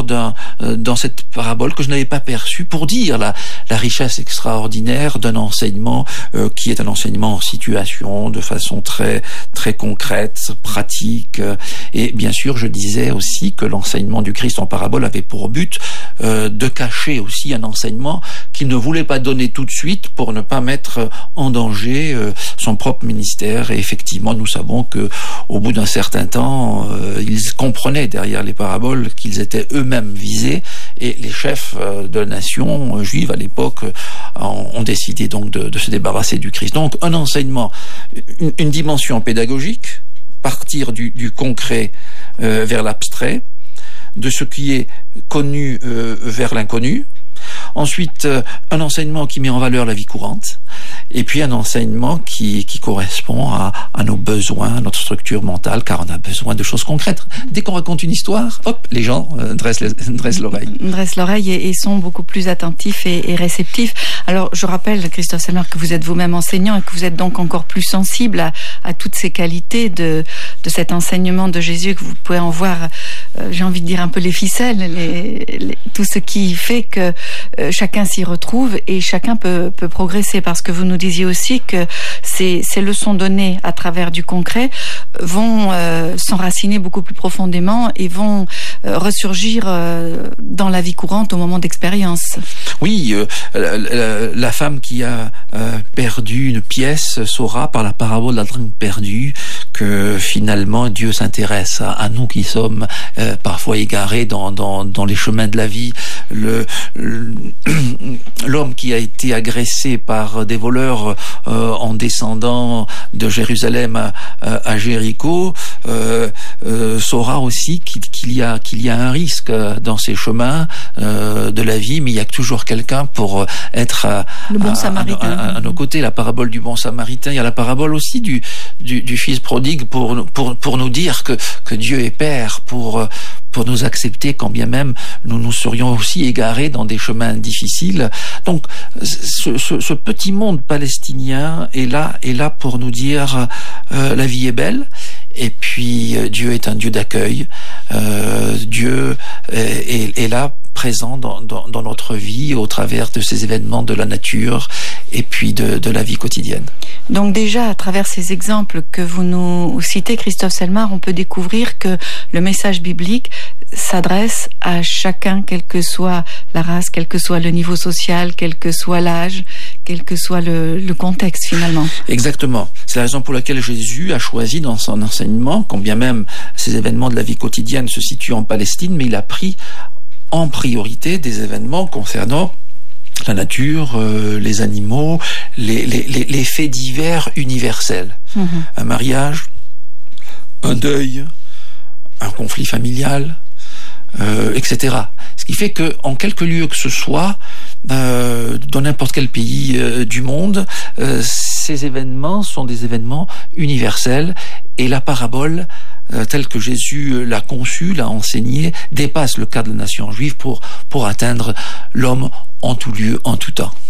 encore dans cette parabole que je n'avais pas perçue pour dire la richesse extraordinaire d'un enseignement qui est un enseignement en situation, de façon très très concrète, pratique. Et bien sûr, je disais aussi que l'enseignement du Christ en parabole avait pour but de cacher aussi un enseignement qu'il ne voulait pas donner tout de suite pour ne pas mettre en danger son propre ministère. Et effectivement, nous savons que au bout d'un certain temps, ils comprenaient derrière les paraboles qu'ils étaient eux-mêmes visés, et les chefs de la nation juive à l'époque ont décidé donc de se débarrasser du Christ. Donc un enseignement, une dimension pédagogique, partir du concret vers l'abstrait, de ce qui est connu vers l'inconnu. Ensuite, un enseignement qui met en valeur la vie courante, et puis un enseignement qui correspond à nos besoins, à notre structure mentale, car on a besoin de choses concrètes. Dès qu'on raconte une histoire, hop, les gens dressent l'oreille. Dressent l'oreille et sont beaucoup plus attentifs et réceptifs. Alors, je rappelle, Christophe Selmer, que vous êtes vous-même enseignant et que vous êtes donc encore plus sensible à toutes ces qualités de cet enseignement de Jésus, que vous pouvez en voir, j'ai envie de dire un peu les ficelles, tout ce qui fait que chacun s'y retrouve et chacun peut progresser, parce que vous nous disiez aussi que ces leçons données à travers du concret vont s'enraciner beaucoup plus profondément et vont ressurgir dans la vie courante au moment d'expérience. Oui, la femme qui a perdu une pièce saura par la parabole de la drachme perdue que finalement Dieu s'intéresse à nous qui sommes parfois égarés dans les chemins de la vie. L'homme qui a été agressé par des voleurs en descendant de Jérusalem à Jéricho saura aussi qu'il y a un risque dans ces chemins de la vie, mais il y a toujours quelqu'un pour être le bon samaritain à nos côtés. La parabole du bon samaritain, il y a la parabole aussi du fils prodigue pour nous dire que Dieu est Père, pour nous accepter quand bien même nous serions aussi égarés dans des chemins difficiles. Donc ce petit monde palestinien est là pour nous dire la vie est belle, et puis Dieu est un Dieu d'accueil. Dieu est là, présent dans notre vie au travers de ces événements de la nature et puis de la vie quotidienne. Donc déjà, à travers ces exemples que vous nous citez, Christophe Selmer, on peut découvrir que le message biblique s'adresse à chacun, quelle que soit la race, quel que soit le niveau social, quel que soit l'âge, quel que soit le contexte finalement. Exactement. C'est la raison pour laquelle Jésus a choisi dans son enseignement, quand bien même ces événements de la vie quotidienne se situent en Palestine, mais il a pris en priorité des événements concernant la nature, les animaux, les faits divers universels. Un mariage, un deuil, un conflit familial, etc. Ce qui fait que, en quelque lieu que ce soit, dans n'importe quel pays du monde, ces événements sont des événements universels, et la parabole, telle que Jésus l'a conçue, l'a enseignée, dépasse le cadre de la nation juive pour atteindre l'homme en tout lieu, en tout temps.